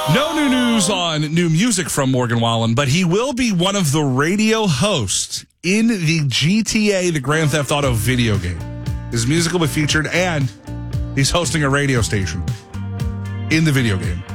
No new news on new music from Morgan Wallen, but he will be one of the radio hosts in the GTA, the Grand Theft Auto video game. His music will be featured, and he's hosting a radio station in the video game.